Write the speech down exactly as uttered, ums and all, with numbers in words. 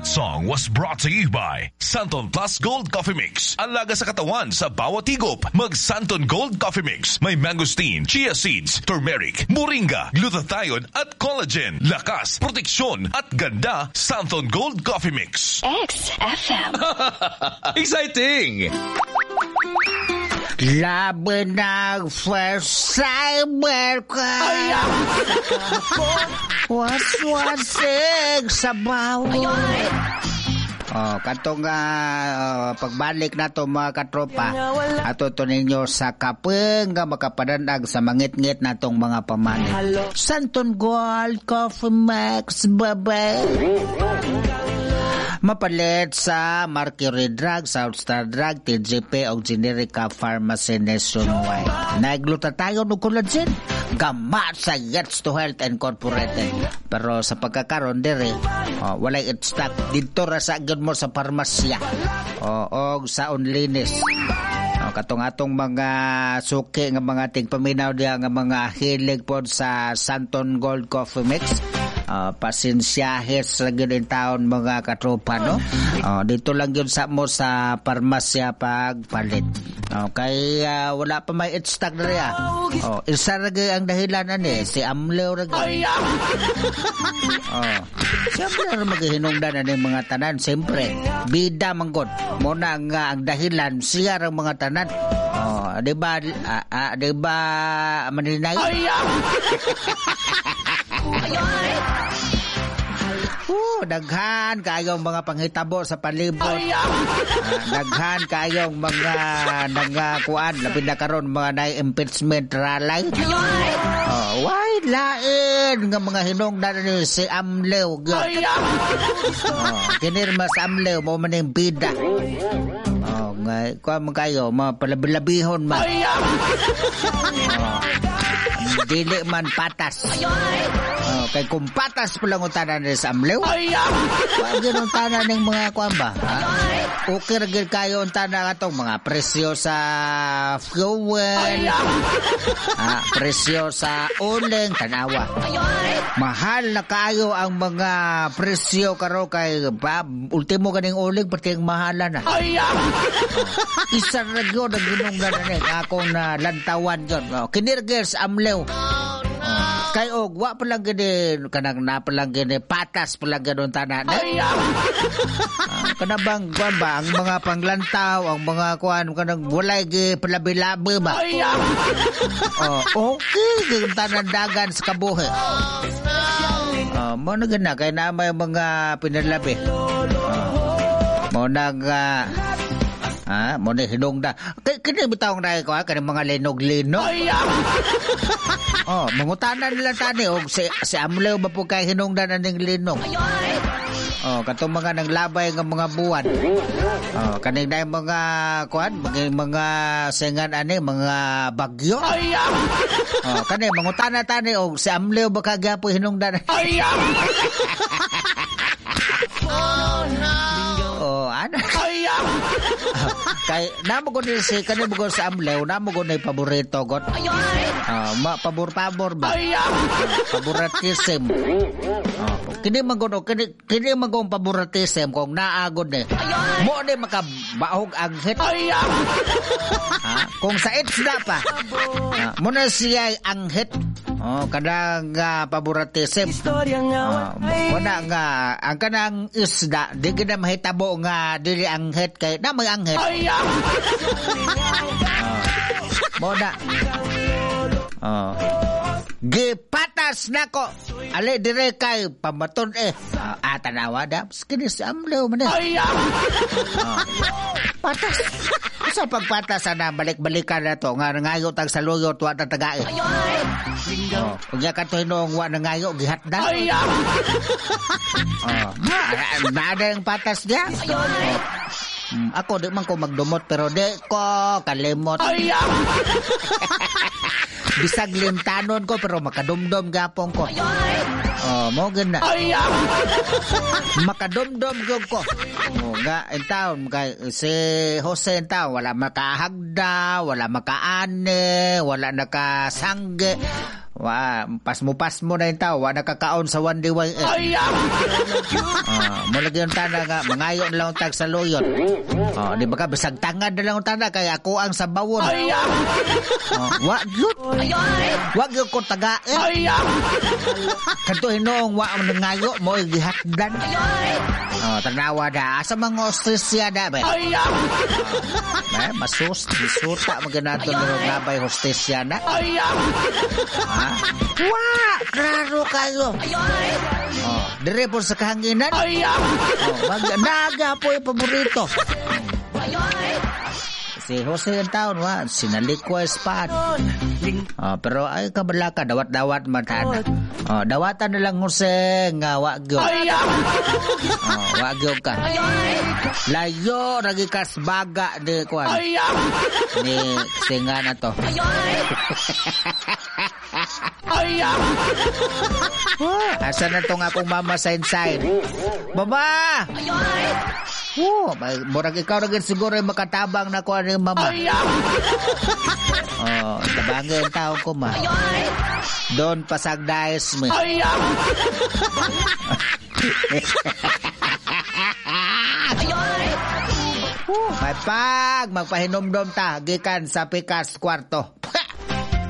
That song was brought to you by Santon Plus Gold Coffee Mix. Alaga sa katawan sa bawat higop. Mag Santon Gold Coffee Mix. May mangosteen, chia seeds, turmeric, moringa, glutathione at collagen. Lakas, proteksyon at ganda. Santon Gold Coffee Mix. X F M. Exciting! Laban ng first timer ka. Was-wasig sa bawat. Oh, katong uh, pagbalik na to mga katropa, ato to ninyo sa kapeng nga makapadanag sa mangit-ngit na tong mga pamanin. Santon Gold Coffee Mix, babe. Mapalit sa Mercury Drug, Southstar Drug, T G P o Generica Pharmacy nationwide. Naglutathione o collagen, gamat sa Gets to Health Incorporated. Pero sa pagkakaroon dire, oh, walay it stock dito ra sa gyud mo sa parmasya. Oh, og sa onlinis. Oh, katong atong mga suki nga mga tigpaminaw diha nga mga hilig pod sa Santon Gold Coffee Mix. Uh, pasensyahes lang yun in taon mga katropa, no? Uh, dito lang yun sa mo sa parmasya pagpalit. Okay, uh, wala pa may it-stock na rin. Oh, isa lagi ang dahilanan eh, si Amleo lagi. Oh, si Amleo maghihinungdan na ng mga tanan. Siyempre, bida manggod. Muna nga ang dahilan, siya ang mga tanan. Oh, di ba, uh, uh, di ba, maninay? Uh, daghan kayong mga panghitabo sa palibot. Uh, daghan kayong mga nagakuan labi na karon mga na impeachment rally. Oh, why lain nga mga hinungdan ni si Amleo. Oh, kinirma sa Amleo mo man yung bida. Oh, nga kuan man kayo mga palabilabihon man. Oh, dili man patas. Oh, kay kung patas pa lang utanan ni sa Amleo. Wag yun utanan ng mga kuan ba? Ha? Okay ragil kayo utanan atong mga presyo sa fuel. Ha? Presyo sa uling, tanawa. Mahal na kayo ang mga presyo karo kay ba, ultimo ganing uling pati ang mahalan na. Isa ragyo naginunggan na rin akong na lantawan yun. Oh, kinirgil sa Amleo. Kay og wa pa lang gani kanang na pa lang gani patas pa lang ganon tanan. Uh, kanabang kuan ba ang mga panglantaw, ang mga kuan kanang walay gi palabi-labi ba. Oh, okay gi tanan dagan sa kabuhi. Oh, mo na gana kay na may mga pinalabi. Uh, mo na nga ah, mo na hinungda. Kay kini bitaw na ko kanang mga linog-linog. Oh, mangutanan nila tani og si, si Amleo ba po kay hinungdan ning linog. Oh, katong mga naglabay nga mga buwan. Oh, kaning day mga kuan, mga, mga sengan ani mga bagyo. Oh, kani mangutanan tani og si Amleo ba kagyapo hinungdan. Oh no. Oh, ano? Kay namo ko din si kanay mo sa Amleo, namo ko na paborito got. Ah, ma pabor-pabor ba? Favoritism. Ah, kini magono kini kini magong favoritism kung naagod ni. Mo ni makabaog ang hit. Ah, kung sa isda pa. Ah, mo na siya ang hit. Oh, kanang uh, favoritism. Uh, wala nga ang kanang isda di gina mahitabo nga dili ang hit kay na may ang hit. Uh, mo na. Oh. Gipatas nako. Ali dire kay pamaton eh. Uh, ah, tanawa da. Kini si Amleo man eh. Uh, patas. Sa pagpatas na balik-balikan na to nga nangayo tag saluyot wa ta tagae. Oh, unya ka to hinong wa nangayo gihatda. Oh, nada yung patas dia. Oh. Hmm, ako di man ko magdumot pero di ko kalimot. Bisag limtanon ko pero makadumdum gapong ko. Oh, mo gina. Makadumdum gyud ko. Oh, nga in town kay si Jose in town wala makahagda, wala makaane, wala nakasangge. Wa, pasmo-pasmo na yung tao. Wa nakakaon sa one D Y S. Uh, mula yung tanda nga, mangayo na lang ang tag sa loyon. Uh, di ba ka, bisag tangad na lang ang tanda, kaya ako ang sabawon. Uh, wa, yun. Wag yung ko tagain. Kanto hinong, wa ang nangayo mo, igihakdan. Uh, tanawa da, asa mga hostesya da, ba? Uh, masus, masuta, maganato na rin ngabay hostesya na. Ha? Wa, klaro kayo. Oh, dire po sa kahanginan. Oh, mag naga po yung paborito. Si Jose ang taon, wa, sinalikwa spad. Oh, pero ay kabalaka, dawat-dawat matana. Oh, dawatan na lang Jose nga wagyo. Oh, wagyo ka. Layo ragi kas baga di kwan. Ni singa na to. Oh, asa na tong akong mama sa inside? Mama! Oh, murag ikaw na siguro yung makatabang na kuha ni mama. Oh, tabangin ang tao ko, ma. Doon pasagdayas mo. May pag magpahinomdom ta gikan sa pikas kwarto.